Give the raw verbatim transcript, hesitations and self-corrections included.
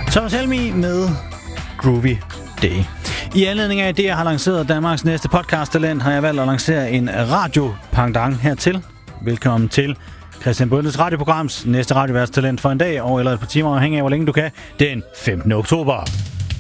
Thomas Helmig med Groovy Day. I anledning af det, jeg har lanceret Danmarks næste podcast-talent, har jeg valgt at lancere en radio-pangdang hertil. Velkommen til Christian Bundes radioprograms næste radioværtstalent for en dag, og eller et par timer, afhængig af, hvor længe du kan, den femtende oktober.